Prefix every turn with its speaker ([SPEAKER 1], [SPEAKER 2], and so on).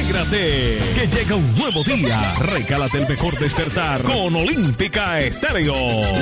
[SPEAKER 1] Alégrate, que llega un nuevo día. Regálate el mejor despertar con Olímpica Estéreo.